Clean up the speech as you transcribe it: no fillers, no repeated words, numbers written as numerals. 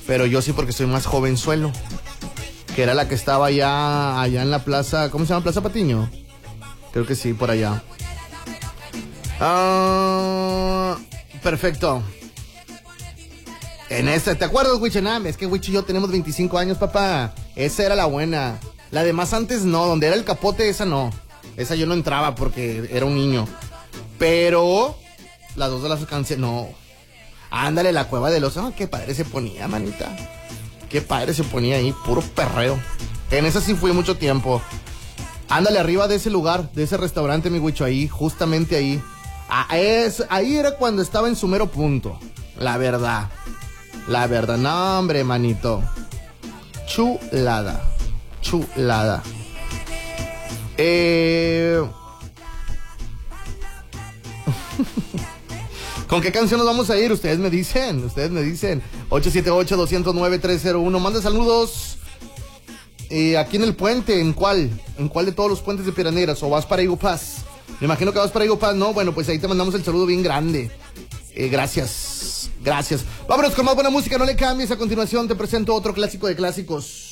Pero yo sí porque soy más jovenzuelo. Que era la que estaba allá en la plaza, ¿cómo se llama? ¿Plaza Patiño? Creo que sí, por allá. Perfecto. En esta, ¿te acuerdas, Huichenam? Es que Huichi y yo tenemos 25 años, papá. Esa era la buena. La de más antes no, donde era el capote, esa no. Esa yo no entraba porque era un niño. Pero las dos de las canciones, no. Ándale, la cueva de los... qué padre se ponía, manita. Qué padre se ponía ahí, puro perreo. En esa sí fui mucho tiempo. Ándale, arriba de ese lugar, de ese restaurante, mi Huicho, ahí, justamente ahí. Ahí era cuando estaba en su mero punto. La verdad, no, hombre, manito. Chulada. ¿Con qué canción nos vamos a ir? Ustedes me dicen. 878-209-301. Manda saludos. Aquí en el puente, ¿en cuál? ¿En cuál de todos los puentes de Piedras? ¿O vas para Eagle Pass? Me imagino que vas para Eagle Pass, ¿no? Bueno, pues ahí te mandamos el saludo bien grande. Gracias. Vámonos con más buena música, no le cambies. A continuación te presento otro clásico de clásicos.